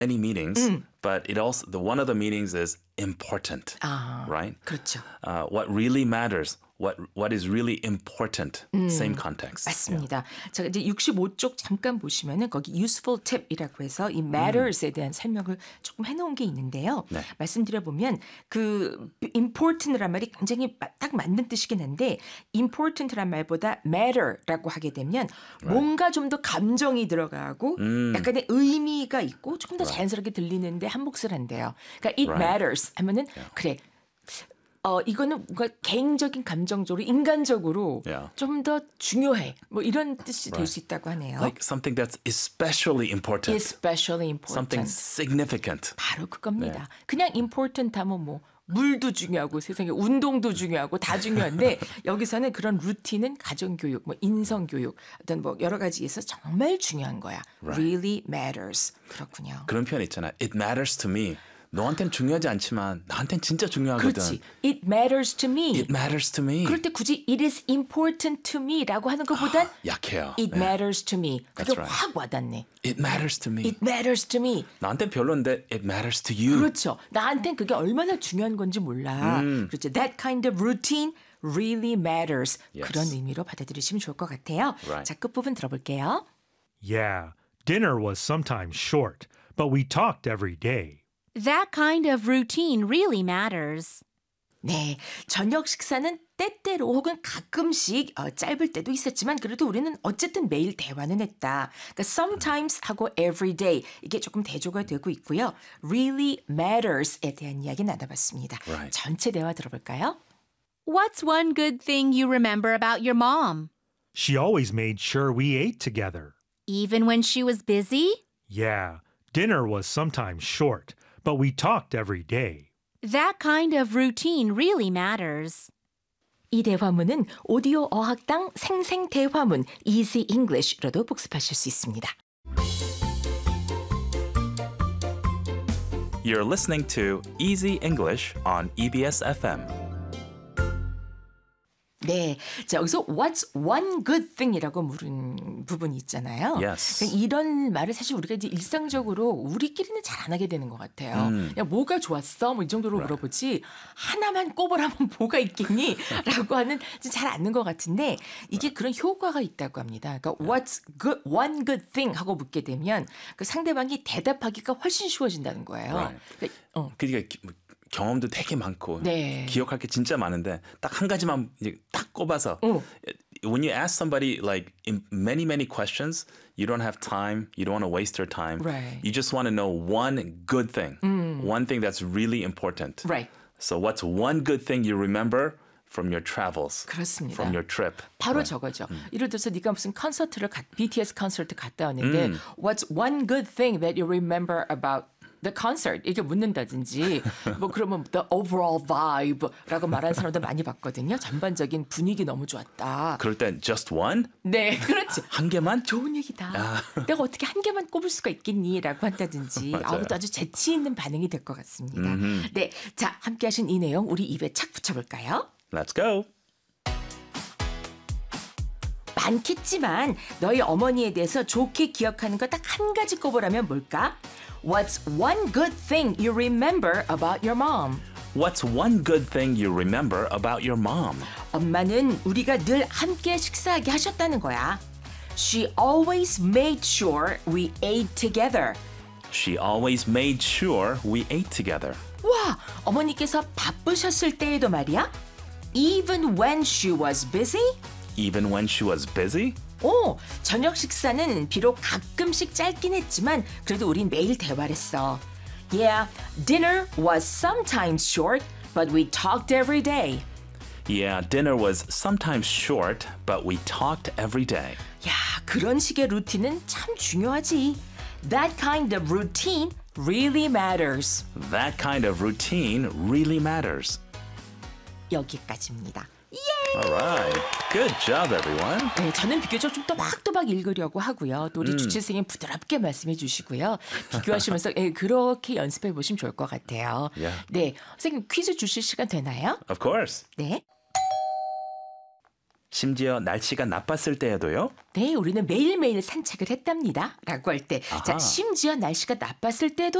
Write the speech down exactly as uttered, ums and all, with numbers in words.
many meanings, 음. but it also the one of the meanings is important, 아, right? 그렇죠. Uh, what really matters, what what is really important, same context. 맞습니다. 자, 이제 육십오 쪽 잠깐 보시면은 거기 useful tip이라고 해서 이 matters에 대한 설명을 조금 해놓은 게 있는데요. 네. 말씀드려 보면 그 important란 말이 굉장히 딱 맞는 뜻이긴 한데 important란 말보다 matter라고 하게 되면 뭔가 좀 더 감정이 들어가고 음. 약간의 의미가 있고 조금 더 자연스럽게 들리는데 한몫을 한대요. 그러니까 it Right. matters 하면은 그래. 어 이거는 뭔가 개인적인 감정적으로 인간적으로 Yeah. 좀 더 중요해. 뭐 이런 뜻이 될 수 있다고 하네요. Like something that's especially important, especially important. something significant. 바로 그겁니다. 그냥 important 하면 뭐 물도 중요하고 세상에 운동도 중요하고 다 중요한데 여기서는 그런 루틴은 가정교육, 뭐 인성교육 어떤 뭐 여러 가지에서 정말 중요한 거야. Right. Really matters. 그렇군요. 그런 표현 있잖아. It matters to me. 너한테는 중요하지 않지만 나한테는 진짜 중요하거든. 그렇지. It matters to me. It matters to me. 그럴 때 굳이 it is important to me라고 하는 것보단 약해요. it 네. matters to me. 그게 That's right. 확 와닿네. It matters to me. It matters to me. 나한테 별론데 it matters to you. 그렇죠. 나한텐 그게 얼마나 중요한 건지 몰라. 음. 그렇죠. That kind of routine really matters. Yes. 그런 의미로 받아들이시면 좋을 것 같아요. Right. 자, 끝부분 들어볼게요. Yeah, dinner was sometimes short, but we talked every day. That kind of routine really matters. 네, 저녁 식사는 때때로 혹은 가끔씩 어, 짧을 때도 있었지만 그래도 우리는 어쨌든 매일 대화는 했다. 그러니까 sometimes 하고 every day 이게 조금 대조가 되고 있고요. really matters에 대한 이야기 나눠봤습니다. Right. 전체 대화 들어볼까요? What's one good thing you remember about your mom? She always made sure we ate together. Even when she was busy? Yeah, dinner was sometimes short, but we talked every day. That kind of routine really matters. 이 대화문은 오디오 어학당 생생 대화문 Easy English로도 복습하실 수 있습니다. You're listening to Easy English on E B S F M. 네, 자 여기서 What's one good thing이라고 물은 부분이 있잖아요. Yes. 그러니까 이런 말을 사실 우리가 이제 일상적으로 우리끼리는 잘 안 하게 되는 것 같아요. 음. 그냥 뭐가 좋았어? 뭐 이 정도로 물어보지 하나만 꼽으라면 뭐가 있겠니? 라고 하는 잘 않는 것 같은데 이게 그런 효과가 있다고 합니다. 그러니까 What's good, one good thing 하고 묻게 되면 그 상대방이 대답하기가 훨씬 쉬워진다는 거예요. Right. 그러니까, 어. 그러니까 기- 뭐 경험도 되게 많고 네. 기억할 게 진짜 많은데 딱 한 가지만 이제 딱 꼽아서 어. when you ask somebody like in many many questions, you don't have time, you don't want to waste your time. Right. You just want to know one good thing, one thing that's really important. Right. So what's one good thing you remember from your travels, 그렇습니다. from your trip? 바로 Right. 저거죠. 예를 들어서 네가 무슨 콘서트를 가, 비티에스 콘서트 갔다 왔는데 음. What's one good thing that you remember about the concert? 이렇게 묻는다든지 뭐 그러면 the overall vibe라고 말하는 사람도 많이 봤거든요. 전반적인 분위기 너무 좋았다. 그럴 땐 just one? 네, 그렇지. 한 개만? 좋은 얘기다. 내가 어떻게 한 개만 꼽을 수가 있겠니? 라고 한다든지 맞아요. 아무도 아주 재치 있는 반응이 될 것 같습니다. 네, 자 함께 하신 이 내용 우리 입에 착 붙여볼까요? Let's go. 많겠지만 너희 어머니에 대해서 좋게 기억하는 거 딱 한 가지 꼽으라면 뭘까? What's one good thing you remember about your mom? What's one good thing you remember about your mom? 엄마는 우리가 늘 함께 식사하게 하셨다는 거야. She always made sure we ate together. She always made sure we ate together. 와, 어머니께서 바쁘셨을 때에도 말이야? Even when she was busy? Even when she was busy? 오, 저녁 식사는 비록 가끔씩 짧긴 했지만 그래도 우린 매일 대화를 했어. Yeah, dinner was sometimes short, but we talked every day. Yeah, dinner was sometimes short, but we talked every day. 야, 그런 식의 루틴은 참 중요하지. That kind of routine really matters. That kind of routine really matters. 여기까지입니다. All right. Good job, everyone. 네, 저는 비교적 좀 또박또박 읽으려고 하고요. 또 우리 주치 선생님 부드럽게 말씀해 주시고요. 비교하시면서 예, 그렇게 연습해 보시면 좋을 것 같아요. Yeah. 네, 선생님 퀴즈 주실 시간 되나요? Of course. 네. 심지어 날씨가 나빴을 때에도요? 네, 우리는 매일매일 산책을 했답니다. 라고 할 때, 자, 아하. 심지어 날씨가 나빴을 때도